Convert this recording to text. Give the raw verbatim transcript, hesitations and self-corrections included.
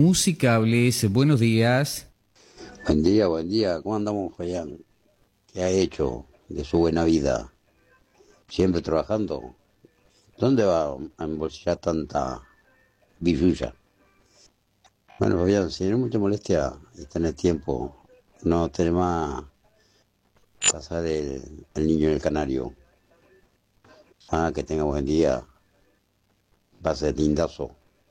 musicables. Buenos días. Buen día, buen día. ¿Cómo andamos, Fabián? ¿Qué ha hecho de su buena vida? Siempre trabajando. ¿Dónde va a embolsillar tanta billulla? Bueno, Fabián, si no es mucha molestia y tener tiempo, no tener más pasar el, el niño en el canario. Ah, que tenga buen día. Va a ser lindazo.